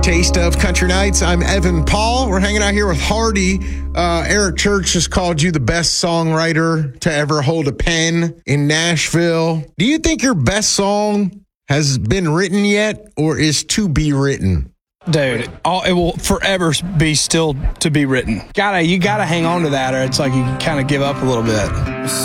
Taste of Country Nights. I'm Evan Paul. We're hanging out here with Hardy. Eric Church has called you the best songwriter to ever hold a pen in Nashville. Do you think your best song has been written yet or is to be written? Dude, it will forever be still to be written. You gotta hang on to that, or it's like you kind of give up a little bit.